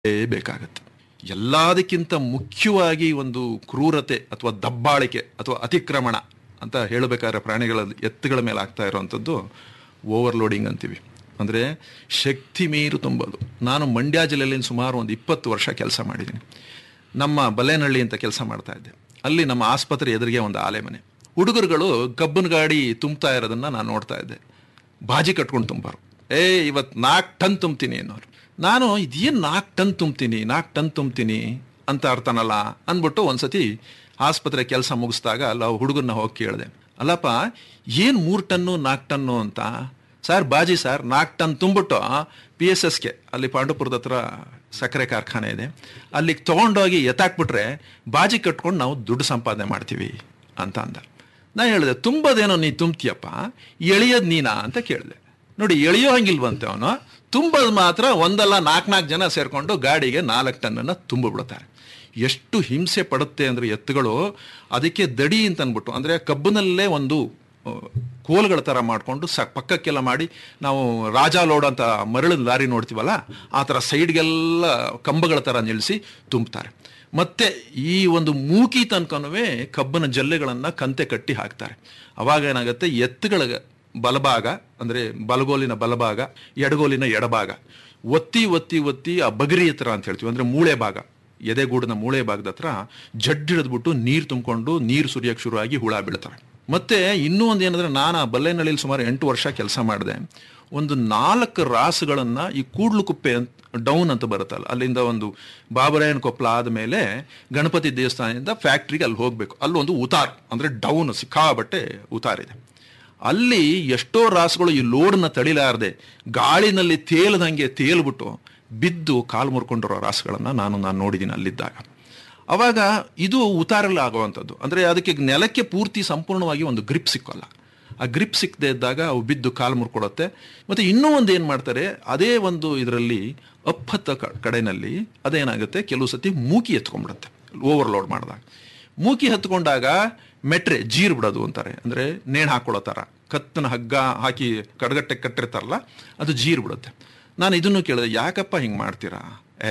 ಬೇಕಾಗತ್ತೆ. ಎಲ್ಲದಕ್ಕಿಂತ ಮುಖ್ಯವಾಗಿ ಒಂದು ಕ್ರೂರತೆ ಅಥವಾ ದಬ್ಬಾಳಿಕೆ ಅಥವಾ ಅತಿಕ್ರಮಣ ಅಂತ ಹೇಳಬೇಕಾದ್ರೆ ಪ್ರಾಣಿಗಳ ಎತ್ತುಗಳ ಮೇಲೆ ಆಗ್ತಾ ಇರೋವಂಥದ್ದು ಓವರ್ಲೋಡಿಂಗ್ ಅಂತೀವಿ. ಅಂದರೆ ಶಕ್ತಿ ಮೀರು ತುಂಬೋದು. ನಾನು ಮಂಡ್ಯ ಜಿಲ್ಲೆಯಲ್ಲಿ ಸುಮಾರು ಒಂದು 20 ವರ್ಷ ಕೆಲಸ ಮಾಡಿದ್ದೀನಿ. ನಮ್ಮ ಬಲ್ಲೇನಹಳ್ಳಿ ಅಂತ ಕೆಲಸ ಮಾಡ್ತಾ ಇದ್ದೆ. ಅಲ್ಲಿ ನಮ್ಮ ಆಸ್ಪತ್ರೆ ಎದುರಿಗೆ ಒಂದು ಆಲೆ ಮನೆ. ಹುಡುಗರುಗಳು ಕಬ್ಬನ ಗಾಡಿ ತುಂಬ್ತಾ ಇರೋದನ್ನು ನಾನು ನೋಡ್ತಾ ಇದ್ದೆ. ಬಾಜಿ ಕಟ್ಕೊಂಡು ತುಂಬೋರು. ಇವತ್ತು 4 ಟನ್ ತುಂಬ್ತೀನಿ ಅನ್ನೋರು. ನಾನು ಇದೇನು 4 ಟನ್ ತುಂಬ್ತೀನಿ ಅಂತ ಅರ್ಥನಲ್ಲ ಅಂದ್ಬಿಟ್ಟು ಒಂದ್ಸತಿ ಆಸ್ಪತ್ರೆ ಕೆಲಸ ಮುಗಿಸಿದಾಗ ಅಲ್ಲ ಹುಡುಗರನ್ನ ಹೋಗಿ ಕೇಳಿದೆ, ಅಲ್ಲಪ್ಪ ಏನು 3 ಟನ್ನು 4 ಟನ್ನು ಅಂತ. ಸರ್ ಬಾಜಿ ಸರ್ 4 ಟನ್ ತುಂಬಿಟ್ಟು PSSಗೆ ಅಲ್ಲಿ ಪಾಂಡುಪುರದ ಹತ್ರ ಸಕ್ಕರೆ ಕಾರ್ಖಾನೆ ಇದೆ, ಅಲ್ಲಿಗೆ ತೊಗೊಂಡೋಗಿ ಎತ್ತಾಕ್ಬಿಟ್ರೆ ಬಾಜಿ ಕಟ್ಕೊಂಡು ನಾವು ದುಡ್ಡು ಸಂಪಾದನೆ ಮಾಡ್ತೀವಿ ಅಂತ ಅಂದ. ನಾ ಹೇಳಿದೆ, ತುಂಬೋದೇನೋ ನೀ ತುಂಬ್ತೀಯಪ್ಪ, ಎಳೆಯೋದು ನೀನಾ ಅಂತ ಕೇಳಿದೆ. ನೋಡಿ, ಎಳೆಯೋ ಹಂಗಿಲ್ವಂತೆ ಅವನು, ತುಂಬೋದು ಮಾತ್ರ ಒಂದಲ್ಲ 4 ಜನ ಸೇರಿಕೊಂಡು ಗಾಡಿಗೆ 4 ಟನ್ನನ್ನು ತುಂಬಿಬಿಡ್ತಾರೆ. ಎಷ್ಟು ಹಿಂಸೆ ಪಡುತ್ತೆ ಅಂದರೆ ಎತ್ತುಗಳು. ಅದಕ್ಕೆ ದಡಿ ಅಂತ ಅಂದ್ಬಿಟ್ಟು, ಅಂದರೆ ಕಬ್ಬಿನಲ್ಲೇ ಒಂದು ಕೋಲ್ಗಳ ಥರ ಮಾಡಿಕೊಂಡು ಪಕ್ಕಕ್ಕೆಲ್ಲ ಮಾಡಿ, ನಾವು ರಾಜಾ ಲೋಡ್ ಅಂತ ಮರಳಿನ ಲಾರಿ ನೋಡ್ತೀವಲ್ಲ ಆ ಥರ ಸೈಡ್ಗೆಲ್ಲ ಕಂಬಗಳ ಥರ ನಿಲ್ಲಿಸಿ ತುಂಬ್ತಾರೆ. ಮತ್ತು ಈ ಒಂದು ಮೂಕಿ ತನಕನೂ ಕಬ್ಬಿನ ಜಲ್ಲೆಗಳನ್ನು ಕಂತೆ ಕಟ್ಟಿ ಹಾಕ್ತಾರೆ. ಅವಾಗ ಏನಾಗುತ್ತೆ, ಎತ್ತುಗಳ ಬಲಭಾಗ ಅಂದರೆ ಬಲಗೋಲಿನ ಬಲಭಾಗ, ಎಡಗೋಲಿನ ಎಡಭಾಗ ಒತ್ತಿ ಒತ್ತಿ ಒತ್ತಿ ಆ ಬಗರಿ ಹತ್ರ ಅಂತ ಹೇಳ್ತೀವಿ, ಅಂದರೆ ಮೂಳೆ ಭಾಗ, ಎದೆಗೂಡಿನ ಮೂಳೆ ಭಾಗದ ಹತ್ರ ಜಡ್ಡಿಡಿದ್ಬಿಟ್ಟು ನೀರು ತುಂಬಿಕೊಂಡು ನೀರು ಸುರಿಯೋಕ್ಕೆ ಶುರುವಾಗಿ ಹುಳ ಬೀಳ್ತಾರೆ. ಮತ್ತು ಇನ್ನೂ ಒಂದು ಏನಂದರೆ, ನಾನು ಆ ಬಲ್ಲೇನಹಳ್ಳಿಯಲ್ಲಿ ಸುಮಾರು 8 ವರ್ಷ ಕೆಲಸ ಮಾಡಿದೆ. ಒಂದು 4 ರಾಸುಗಳನ್ನು ಈ ಕೂಡ್ಲುಕುಪ್ಪೆ ಡೌನ್ ಅಂತ ಬರುತ್ತಲ್ಲ, ಅಲ್ಲಿಂದ ಒಂದು ಬಾಬರಾಯನ ಕೊಪ್ಪಳ ಆದಮೇಲೆ ಗಣಪತಿ ದೇವಸ್ಥಾನದಿಂದ ಫ್ಯಾಕ್ಟ್ರಿಗೆ ಅಲ್ಲಿ ಹೋಗಬೇಕು. ಅಲ್ಲೊಂದು ಉತಾರ್ ಅಂದರೆ ಡೌನ್ ಸಿಕ್ಕಾಬಟ್ಟೆ ಉತಾರಿದೆ. ಅಲ್ಲಿ ಎಷ್ಟೋ ರಾಸುಗಳು ಈ ಲೋಡ್ನ ತಡಿಲಾರದೆ ಗಾಳಿನಲ್ಲಿ ತೇಲದಂಗೆ ತೇಲ್ಬಿಟ್ಟು ಬಿದ್ದು ಕಾಲು ಮುರ್ಕೊಂಡಿರೋ ರಾಸುಗಳನ್ನು ನಾನು ನೋಡಿದ್ದೀನಿ ಅಲ್ಲಿದ್ದಾಗ. ಅವಾಗ ಇದು ಉತಾರಲ್ಲಿ ಆಗುವಂಥದ್ದು. ಅಂದರೆ ಅದಕ್ಕೆ ನೆಲಕ್ಕೆ ಪೂರ್ತಿ ಸಂಪೂರ್ಣವಾಗಿ ಒಂದು ಗ್ರಿಪ್ ಸಿಕ್ಕೋಲ್ಲ. ಆ ಗ್ರಿಪ್ ಸಿಕ್ಕದೆ ಇದ್ದಾಗ ಅವು ಬಿದ್ದು ಕಾಲು ಮುರ್ಕೊಡುತ್ತೆ. ಮತ್ತು ಇನ್ನೂ ಒಂದು ಏನು ಮಾಡ್ತಾರೆ, ಅದೇ ಒಂದು ಇದರಲ್ಲಿ ಅಪ್ಪತ್ತ ಕಡೆಯಲ್ಲಿ ಅದೇನಾಗುತ್ತೆ, ಕೆಲವು ಸತಿ ಮೂಕಿ ಎತ್ಕೊಂಡ್ಬಿಡುತ್ತೆ ಓವರ್ಲೋಡ್ ಮಾಡಿದಾಗ. ಮೂಕಿ ಹತ್ಕೊಂಡಾಗ ಮೆಟ್ರೆ ಜೀರು ಬಿಡೋದು ಅಂತಾರೆ, ಅಂದರೆ ನೇಣು ಹಾಕೊಳ್ಳೋ ಥರ ಕತ್ತನ ಹಗ್ಗ ಹಾಕಿ ಕಡಗಟ್ಟೆ ಕಟ್ಟಿರ್ತಾರಲ್ಲ, ಅದು ಜೀರು ಬಿಡುತ್ತೆ. ನಾನು ಇದನ್ನು ಕೇಳಿದೆ, ಯಾಕಪ್ಪ ಹಿಂಗೆ ಮಾಡ್ತೀರಾ?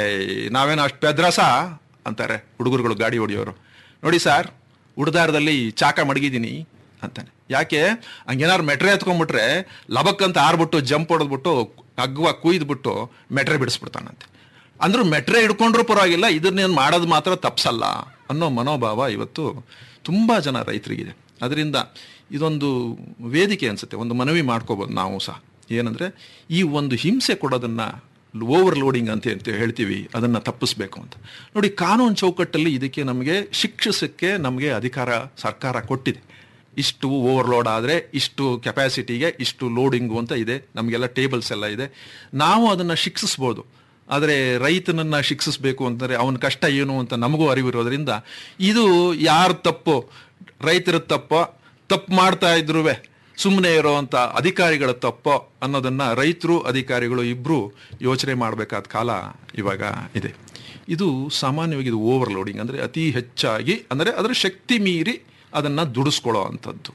ನಾವೇನೋ ಅಷ್ಟು ಪೆದ್ರಸ ಅಂತಾರೆ ಹುಡುಗರುಗಳು, ಗಾಡಿ ಹೊಡಿಯೋರು. ನೋಡಿ ಸರ್, ಉಡ್ದಾರದಲ್ಲಿ ಚಾಕ ಮಡಗಿದ್ದೀನಿ ಅಂತಾನೆ. ಯಾಕೆ? ಹಂಗೇನಾದ್ರು ಮೆಟ್ರೆ ಎತ್ಕೊಂಡ್ಬಿಟ್ರೆ ಲಬಕ್ಕಂತ ಆರ್ಬಿಟ್ಟು ಜಂಪ್ ಹೊಡೆದ್ಬಿಟ್ಟು ಹಗ್ಗವಾಗಿ ಕುಯ್ದುಬಿಟ್ಟು ಮೆಟ್ರೆ ಬಿಡಿಸ್ಬಿಡ್ತಾನಂತೆ. ಅಂದ್ರೂ ಮೆಟ್ರೆ ಹಿಡ್ಕೊಂಡ್ರೂ ಪರವಾಗಿಲ್ಲ, ಇದನ್ನೇನು ಮಾಡೋದು ಮಾತ್ರ ತಪ್ಸಲ್ಲ ಅನ್ನೋ ಮನೋಭಾವ ಇವತ್ತು ತುಂಬ ಜನ ರೈತರಿಗಿದೆ. ಅದರಿಂದ ಇದೊಂದು ವೇದಿಕೆ ಅನಿಸುತ್ತೆ, ಒಂದು ಮನವಿ ಮಾಡ್ಕೋಬೋದು ನಾವು ಸಹ. ಏನಂದರೆ, ಈ ಒಂದು ಹಿಂಸೆ ಕೊಡೋದನ್ನು ಓವರ್ಲೋಡಿಂಗ್ ಅಂತ ಹೇಳ್ತೀವಿ, ಅದನ್ನು ತಪ್ಪಿಸ್ಬೇಕು ಅಂತ. ನೋಡಿ, ಕಾನೂನು ಚೌಕಟ್ಟಲ್ಲಿ ಇದಕ್ಕೆ ನಮಗೆ ಶಿಕ್ಷಿಸಕ್ಕೆ ನಮಗೆ ಅಧಿಕಾರ ಸರ್ಕಾರ ಕೊಟ್ಟಿದೆ. ಇಷ್ಟು ಓವರ್ಲೋಡ್ ಆದರೆ ಇಷ್ಟು ಕೆಪಾಸಿಟಿಗೆ ಇಷ್ಟು ಲೋಡಿಂಗು ಅಂತ ಇದೆ, ನಮಗೆಲ್ಲ ಟೇಬಲ್ಸ್ ಎಲ್ಲ ಇದೆ, ನಾವು ಅದನ್ನು ಶಿಕ್ಷಿಸ್ಬೋದು. ಆದರೆ ರೈತನನ್ನು ಶಿಕ್ಷಿಸಬೇಕು ಅಂತಂದರೆ ಅವನ ಕಷ್ಟ ಏನು ಅಂತ ನಮಗೂ ಅರಿವಿರೋದ್ರಿಂದ ಇದು ಯಾರು ತಪ್ಪು, ರೈತರ ತಪ್ಪು ಮಾಡ್ತಾ ಇದ್ರೂ ಸುಮ್ಮನೆ ಇರೋವಂಥ ಅಧಿಕಾರಿಗಳ ತಪ್ಪೋ ಅನ್ನೋದನ್ನು ರೈತರು ಅಧಿಕಾರಿಗಳು ಇಬ್ಬರು ಯೋಚನೆ ಮಾಡಬೇಕಾದ ಕಾಲ ಇವಾಗ ಇದೆ. ಇದು ಸಾಮಾನ್ಯವಾಗಿ ಇದು ಓವರ್ಲೋಡಿಂಗ್ ಅಂದರೆ ಅತಿ ಹೆಚ್ಚಾಗಿ, ಅಂದರೆ ಅದರ ಶಕ್ತಿ ಮೀರಿ ಅದನ್ನು ದುಡಿಸ್ಕೊಳ್ಳೋ ಅಂಥದ್ದು.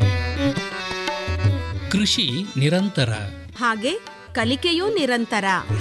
ಕೃಷಿ ನಿರಂತರ, ಹಾಗೆ ಕಲಿಕೆಯೂ ನಿರಂತರ.